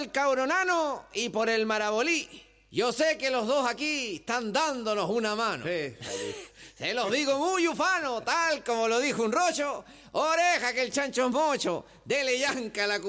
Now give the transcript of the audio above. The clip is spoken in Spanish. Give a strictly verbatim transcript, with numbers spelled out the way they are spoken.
el Cauronano y por el Marabolí. Yo sé que los dos aquí están dándonos una mano. Sí, sí. Se los digo muy ufano, tal como lo dijo un rocho. Oreja que el chancho es mocho, dele yanca a la